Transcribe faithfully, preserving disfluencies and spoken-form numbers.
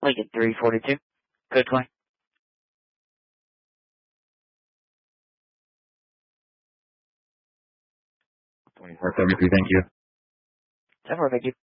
Lincoln three forty-two. Code twenty. twenty-four seventy-three, thank you. ten four, thank you.